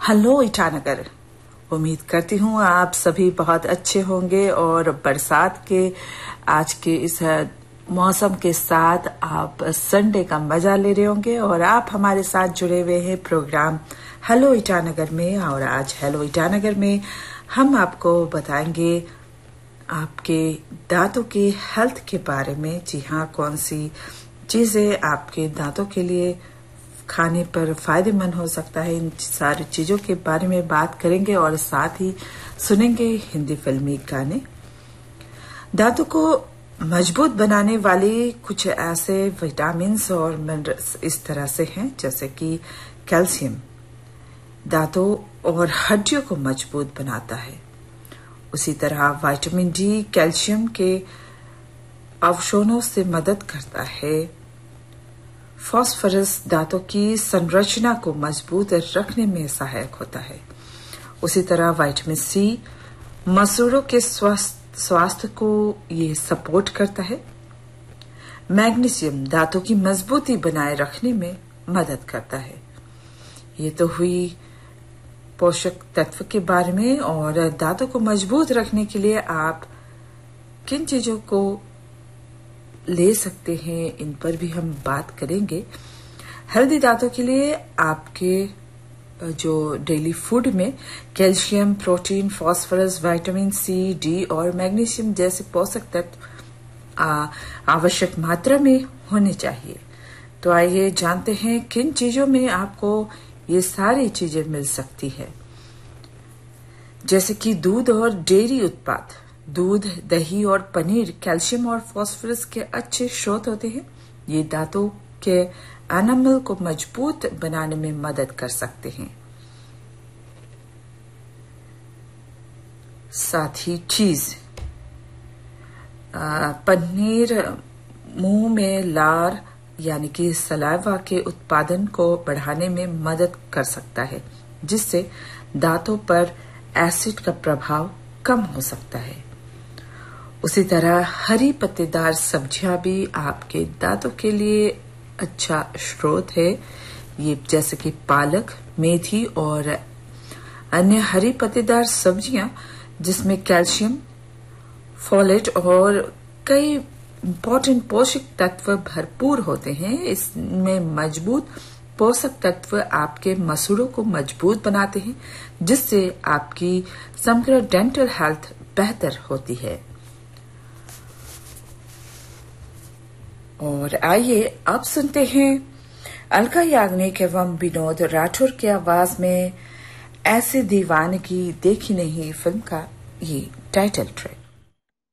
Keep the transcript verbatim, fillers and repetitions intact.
Hello Itanagar. उम्मीद करती हूँ आप सभी बहुत अच्छे होंगे और बरसात के आज के इस मौसम के साथ आप संडे का मजा ले रहे होंगे और आप हमारे साथ जुड़े हुए हैं प्रोग्राम हेलो ईटानगर में। और आज हेलो ईटानगर में हम आपको बताएंगे आपके दांतों के हेल्थ के बारे में। जी हाँ, कौन सी चीजें आपके दांतों के लिए खाने पर फायदेमंद हो सकता है, इन सारी चीजों के बारे में बात करेंगे और साथ ही सुनेंगे हिंदी फिल्मी गाने। दांतों को मजबूत बनाने वाली कुछ ऐसे विटामिन्स और मिनरल्स इस तरह से हैं, जैसे कि कैल्शियम दांतों और हड्डियों को मजबूत बनाता है। उसी तरह विटामिन डी कैल्शियम के अवशोषण से मदद करता है। फास्फोरस दांतों की संरचना को मजबूत रखने में सहायक होता है। उसी तरह विटामिन सी मसूड़ों के स्वास्थ्य को ये सपोर्ट करता है। मैग्नीशियम दांतों की मजबूती बनाए रखने में मदद करता है। ये तो हुई पोषक तत्व के बारे में। और दांतों को मजबूत रखने के लिए आप किन चीजों को ले सकते हैं, इन पर भी हम बात करेंगे। हेल्दी दांतों के लिए आपके जो डेली फूड में calcium, protein, phosphorus, vitamin C, D और मैग्नीशियम जैसे पोषक तत्व आवश्यक मात्रा में होने चाहिए। तो आइए जानते हैं किन चीजों में आपको ये सारी चीजें मिल सकती है। जैसे कि दूध और डेयरी उत्पाद। दूध, दही और पनीर कैल्शियम और फास्फोरस के अच्छे स्रोत होते हैं। ये दांतों के एनामल को मजबूत बनाने में मदद कर सकते हैं। साथ ही चीज, पनीर मुंह में लार यानी कि सलाइवा के उत्पादन को बढ़ाने में मदद कर सकता है, जिससे दांतों पर एसिड का प्रभाव कम हो सकता है। उसी तरह हरी पत्तेदार सब्जियां भी आपके दांतों के लिए अच्छा स्रोत है। ये जैसे कि पालक, मेथी और अन्य हरी पत्तेदार सब्जियां जिसमें कैल्शियम, फोलेट और कई इंपॉर्टेंट पोषक तत्व भरपूर होते हैं। इसमें मजबूत पोषक तत्व आपके मसूड़ों को मजबूत बनाते हैं, जिससे आपकी समग्र डेंटल हेल्थ बेहतर होती है। और आइए अब सुनते हैं अलका याग्निक एवं विनोद राठौर की आवाज में ऐसे दीवानगी देखी नहीं फिल्म का ये टाइटल ट्रैक।